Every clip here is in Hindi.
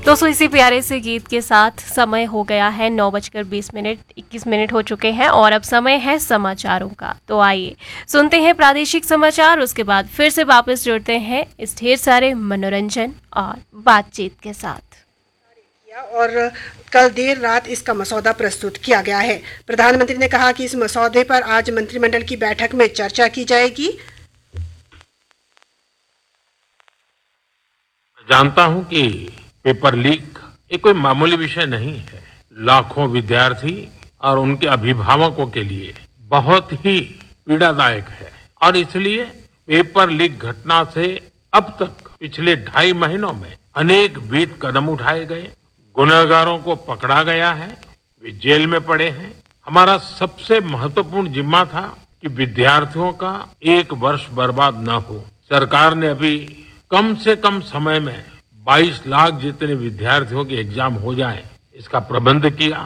दोस्तों इसी प्यारे से गीत के साथ समय हो गया है 9:20 21 हो चुके हैं और अब समय है समाचारों का। तो आइए सुनते हैं प्रादेशिक समाचार, उसके बाद फिर से वापस जुड़ते हैं इस ढेर सारे मनोरंजन और बातचीत के साथ। और कल देर रात इसका मसौदा प्रस्तुत किया गया है। प्रधानमंत्री ने कहा कि इस मसौदे पर आज मंत्रिमंडल की बैठक में चर्चा की जाएगी। जानता हूं कि पेपर लीक ये कोई मामूली विषय नहीं है। लाखों विद्यार्थी और उनके अभिभावकों के लिए बहुत ही पीड़ादायक है और इसलिए पेपर लीक घटना से अब तक पिछले 2.5 महीनों में अनेक विध कदम उठाए गए, गुनहगारों को पकड़ा गया है, वे जेल में पड़े हैं। हमारा सबसे महत्वपूर्ण जिम्मा था कि विद्यार्थियों का 1 वर्ष बर्बाद न हो। सरकार ने अभी कम से कम समय में 22 लाख जितने विद्यार्थियों के एग्जाम हो जाए, इसका प्रबंध किया।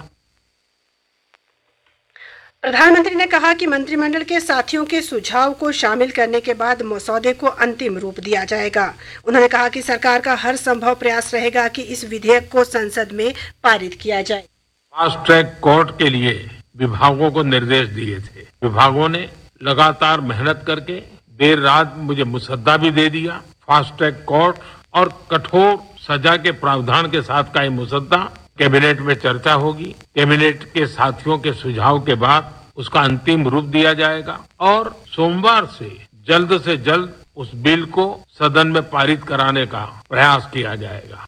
प्रधानमंत्री ने कहा कि मंत्रिमंडल के साथियों के सुझाव को शामिल करने के बाद मसौदे को अंतिम रूप दिया जाएगा। उन्होंने कहा कि सरकार का हर संभव प्रयास रहेगा कि इस विधेयक को संसद में पारित किया जाए। फास्ट ट्रैक कोर्ट के लिए विभागों को निर्देश दिए थे। विभागों ने लगातार मेहनत करके देर रात मुझे मुसद्दा भी दे दिया। फास्ट ट्रैक कोर्ट और कठोर सजा के प्रावधान के साथ का ये मुसद्दा कैबिनेट में चर्चा होगी। कैबिनेट के साथियों के सुझाव के बाद उसका अंतिम रूप दिया जाएगा और सोमवार से जल्द उस बिल को सदन में पारित कराने का प्रयास किया जाएगा।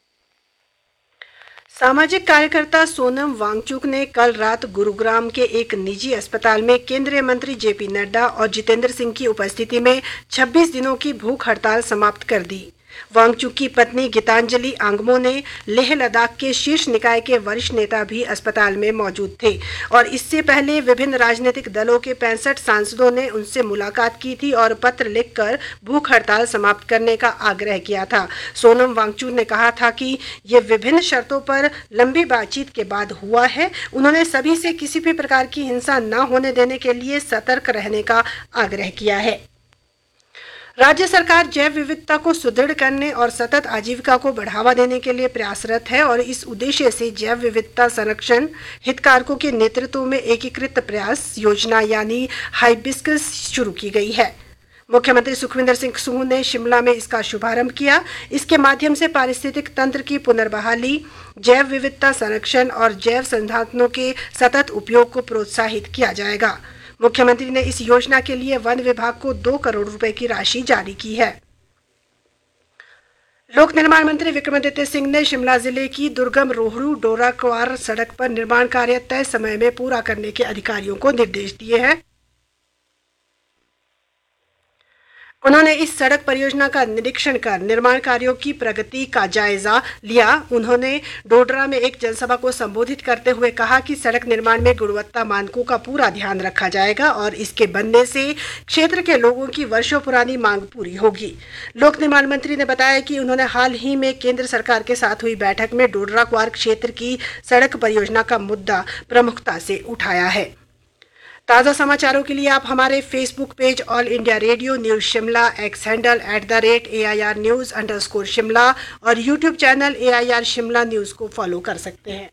सामाजिक कार्यकर्ता सोनम वांगचुक ने कल रात गुरुग्राम के एक निजी अस्पताल में केंद्रीय मंत्री जेपी नड्डा और जितेंद्र सिंह की उपस्थिति में 26 दिनों की भूख हड़ताल समाप्त कर दी। वांगचुक की पत्नी गीतांजलि आंगमो ने लेह लद्दाख के शीर्ष निकाय के वरिष्ठ नेता भी अस्पताल में मौजूद थे और इससे पहले विभिन्न राजनीतिक दलों के 65 सांसदों ने उनसे मुलाकात की थी और पत्र लिखकर भूख हड़ताल समाप्त करने का आग्रह किया था। सोनम वांगचुक ने कहा था कि ये विभिन्न शर्तों पर लंबी बातचीत के बाद हुआ है। उन्होंने सभी से किसी भी प्रकार की हिंसा न होने देने के लिए सतर्क रहने का आग्रह किया है। राज्य सरकार जैव विविधता को सुदृढ़ करने और सतत आजीविका को बढ़ावा देने के लिए प्रयासरत है और इस उद्देश्य से जैव विविधता संरक्षण हितधारकों के नेतृत्व में एकीकृत प्रयास योजना यानी हाइबिस्कस शुरू की गई है। मुख्यमंत्री सुखविंदर सिंह सुमन ने शिमला में इसका शुभारंभ किया। इसके माध्यम से पारिस्थितिक तंत्र की पुनर्बहाली, जैव विविधता संरक्षण और जैव संसाधनों के सतत उपयोग को प्रोत्साहित किया जाएगा। मुख्यमंत्री ने इस योजना के लिए वन विभाग को 2 करोड़ रुपए की राशि जारी की है। लोक निर्माण मंत्री विक्रमादित्य सिंह ने शिमला जिले की दुर्गम रोहड़ू डोराक्वार सड़क पर निर्माण कार्य तय समय में पूरा करने के अधिकारियों को निर्देश दिए हैं। उन्होंने इस सड़क परियोजना का निरीक्षण कर निर्माण कार्यों की प्रगति का जायजा लिया। उन्होंने डोडरा में एक जनसभा को संबोधित करते हुए कहा कि सड़क निर्माण में गुणवत्ता मानकों का पूरा ध्यान रखा जाएगा और इसके बनने से क्षेत्र के लोगों की वर्षों पुरानी मांग पूरी होगी। लोक निर्माण मंत्री ने बताया कि उन्होंने हाल ही में केंद्र सरकार के साथ हुई बैठक में डोडरा क्वार क्षेत्र की सड़क परियोजना का मुद्दा प्रमुखता से उठाया है। ताज़ा समाचारों के लिए आप हमारे Facebook page all India radio news Shimla, x handle @AIR News_Shimla और YouTube channel AIR Shimla news को फॉलो कर सकते हैं।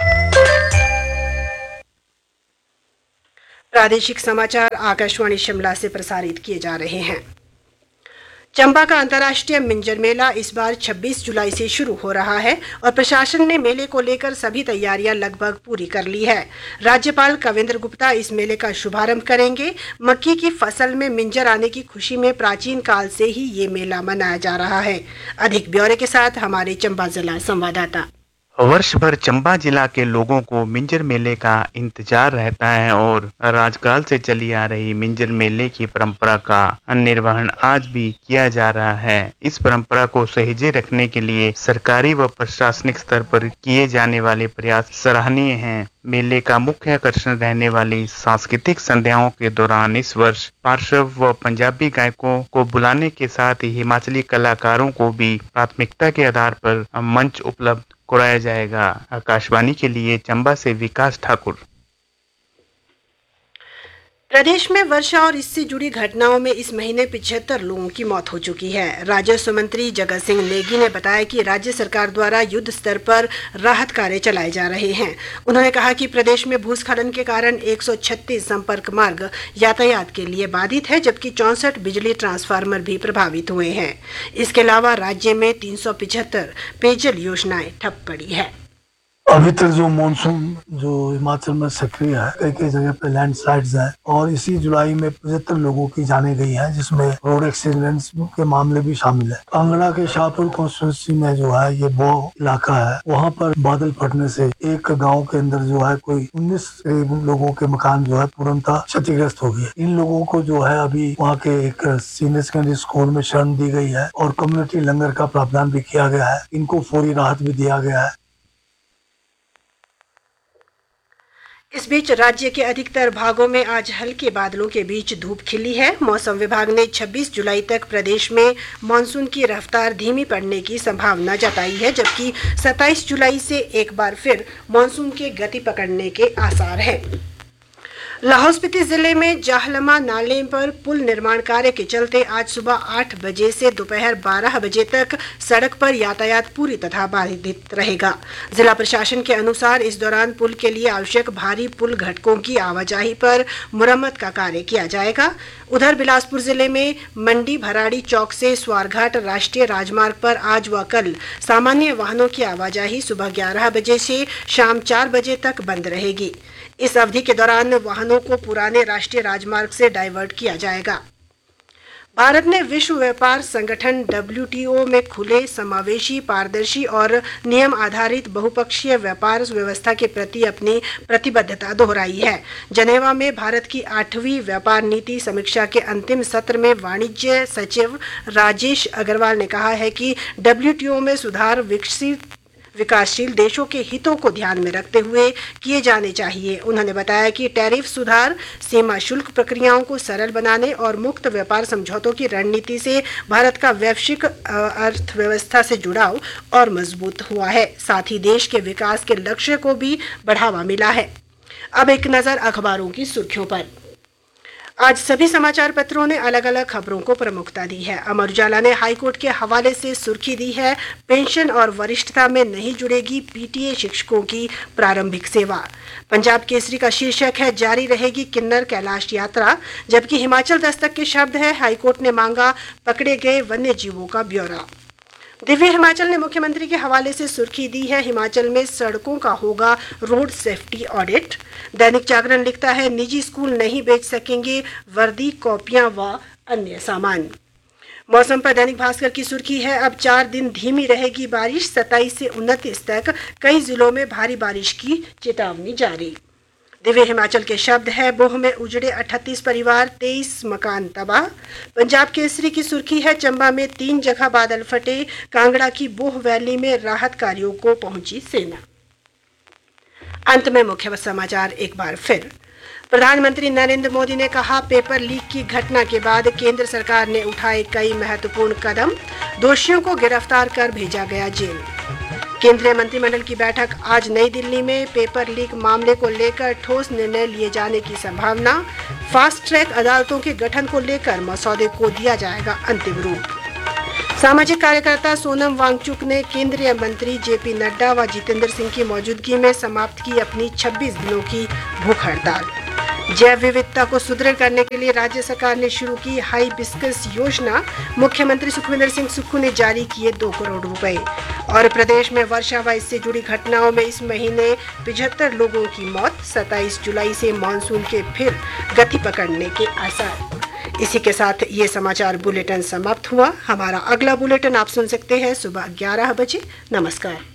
प्रादेशिक समाचार आकाशवाणी शिमला से प्रसारित किए जा रहे हैं। चंबा का अंतर्राष्ट्रीय मिंजर मेला इस बार 26 जुलाई से शुरू हो रहा है और प्रशासन ने मेले को लेकर सभी तैयारियां लगभग पूरी कर ली है। राज्यपाल कविंद्र गुप्ता इस मेले का शुभारंभ करेंगे। मक्की की फसल में मिंजर आने की खुशी में प्राचीन काल से ही ये मेला मनाया जा रहा है। अधिक ब्यौरे के साथ हमारे चंबा जिला संवाददाता। वर्ष भर चंबा जिला के लोगों को मिंजर मेले का इंतजार रहता है और राजकाल से चली आ रही मिंजर मेले की परंपरा का निर्वहन आज भी किया जा रहा है। इस परंपरा को सहेजे रखने के लिए सरकारी व प्रशासनिक स्तर पर किए जाने वाले प्रयास सराहनीय हैं। मेले का मुख्य आकर्षण रहने वाली सांस्कृतिक संध्याओं के दौरान इस वर्ष पार्श्व व पंजाबी गायकों को बुलाने के साथ ही हिमाचली कलाकारों को भी प्राथमिकता के आधार पर मंच उपलब्ध कराया जाएगा। आकाशवाणी के लिए चंबा से विकास ठाकुर। प्रदेश में वर्षा और इससे जुड़ी घटनाओं में इस महीने 75 लोगों की मौत हो चुकी है। राजस्व मंत्री जगत सिंह नेगी ने बताया कि राज्य सरकार द्वारा युद्ध स्तर पर राहत कार्य चलाए जा रहे हैं। उन्होंने कहा कि प्रदेश में भूस्खलन के कारण 136 संपर्क मार्ग यातायात के लिए बाधित है, जबकि 64 बिजली ट्रांसफार्मर भी प्रभावित हुए हैं। इसके अलावा राज्य में 375 पेयजल योजनाएं ठप पड़ी है। अभी तक जो मानसून जो हिमाचल में सक्रिय है, कई कई जगह पे लैंडस्लाइड्स हैं और इसी जुलाई में 75 लोगों की जाने गई हैं, जिसमें रोड एक्सीडेंट्स के मामले भी शामिल है। कांगड़ा के शाहपुर कॉन्स्टिट्यूंसी में जो है ये वो इलाका है, वहाँ पर बादल फटने से एक गांव के अंदर जो है कोई 19 लोगों के मकान जो है पूर्णतः क्षतिग्रस्त हो गए। इन लोगों को जो है अभी वहाँ के एक सीनियर सेकेंडरी स्कूल में शरण दी गई है और कम्युनिटी लंगर का प्रावधान भी किया गया है। इनको फौरी राहत भी दिया गया है। इस बीच राज्य के अधिकतर भागों में आज हल्के बादलों के बीच धूप खिली है। मौसम विभाग ने 26 जुलाई तक प्रदेश में मानसून की रफ्तार धीमी पड़ने की संभावना जताई है, जबकि 27 जुलाई से एक बार फिर मानसून के गति पकड़ने के आसार हैं। लाहौल स्पीति जिले में जाहलमा नाले पर पुल निर्माण कार्य के चलते आज सुबह 8 बजे से दोपहर 12 बजे तक सड़क पर यातायात पूरी तरह बाधित रहेगा। जिला प्रशासन के अनुसार इस दौरान पुल के लिए आवश्यक भारी पुल घटकों की आवाजाही पर मुरम्मत का कार्य किया जाएगा। उधर बिलासपुर जिले में मंडी भराड़ी चौक से स्वारघाट राष्ट्रीय राजमार्ग पर आज व कल सामान्य वाहनों की आवाजाही सुबह 11 बजे से शाम 4 बजे तक बंद रहेगी। इस अवधि के दौरान वाहनों को पुराने राष्ट्रीय राजमार्ग से डाइवर्ट किया जाएगा। भारत ने विश्व व्यापार संगठन WTO में खुले, समावेशी, पारदर्शी और नियम आधारित बहुपक्षीय व्यापार व्यवस्था के प्रति अपनी प्रतिबद्धता दोहराई है। जनेवा में भारत की 8वीं व्यापार नीति समीक्षा के अंतिम सत्र में वाणिज्य सचिव राजेश अग्रवाल ने कहा है कि WTO में सुधार विकासशील देशों के हितों को ध्यान में रखते हुए किए जाने चाहिए। उन्होंने बताया कि टैरिफ सुधार, सीमा शुल्क प्रक्रियाओं को सरल बनाने और मुक्त व्यापार समझौतों की रणनीति से भारत का वैश्विक अर्थव्यवस्था से जुड़ाव और मजबूत हुआ है। साथ ही देश के विकास के लक्ष्य को भी बढ़ावा मिला है। अब एक नजर अखबारों की सुर्खियों पर। आज सभी समाचार पत्रों ने अलग अलग खबरों को प्रमुखता दी है। अमर उजाला ने हाईकोर्ट के हवाले से सुर्खी दी है, पेंशन और वरिष्ठता में नहीं जुड़ेगी PTA शिक्षकों की प्रारंभिक सेवा। पंजाब केसरी का शीर्षक है, जारी रहेगी किन्नर कैलाश यात्रा। जबकि हिमाचल दस्तक के शब्द है, हाईकोर्ट ने मांगा पकड़े गए वन्य जीवों का ब्यौरा। दिव्य हिमाचल ने मुख्यमंत्री के हवाले से सुर्खी दी है, हिमाचल में सड़कों का होगा road safety audit. Dainik Jagran लिखता है, निजी स्कूल नहीं बेच सकेंगे वर्दी, कॉपियां व अन्य सामान। मौसम पर दैनिक भास्कर की सुर्खी है, अब 4 दिन धीमी रहेगी बारिश, 27 से 29 तक कई जिलों में भारी बारिश की चेतावनी जारी। दिव्य हिमाचल के शब्द है, बोह में उजड़े 38 परिवार, 23 मकान तबाह। पंजाब केसरी की सुर्खी है, चंबा में 3 जगह बादल फटे, कांगड़ा की बोह वैली में राहत कार्यों को पहुंची सेना। अंत में मुख्य समाचार एक बार फिर। प्रधानमंत्री नरेंद्र मोदी ने कहा, पेपर लीक की घटना के बाद केंद्र सरकार ने उठाए कई महत्वपूर्ण कदम, दोषियों को गिरफ्तार कर भेजा गया जेल। केंद्रीय मंत्रिमंडल की बैठक आज नई दिल्ली में, पेपर लीक मामले को लेकर ठोस निर्णय लिए जाने की संभावना। फास्ट ट्रैक अदालतों के गठन को लेकर मसौदे को दिया जाएगा अंतिम रूप। सामाजिक कार्यकर्ता सोनम वांगचुक ने केंद्रीय मंत्री JP नड्डा व जितेंद्र सिंह की मौजूदगी में समाप्त की अपनी 26 दिनों की भूख हड़ताल। जैव विविधता को सुदृढ़ करने के लिए राज्य सरकार ने शुरू की हाइबिस्कस योजना, मुख्यमंत्री सुखविंदर सिंह सुक्खू ने जारी किए 2 करोड़ रुपए। और प्रदेश में वर्षा व इससे जुड़ी घटनाओं में इस महीने 75 लोगों की मौत, 27 जुलाई से मानसून के फिर गति पकड़ने के आसार। इसी के साथ ये समाचार बुलेटिन समाप्त हुआ। हमारा अगला बुलेटिन आप सुन सकते हैं सुबह 11 बजे। नमस्कार।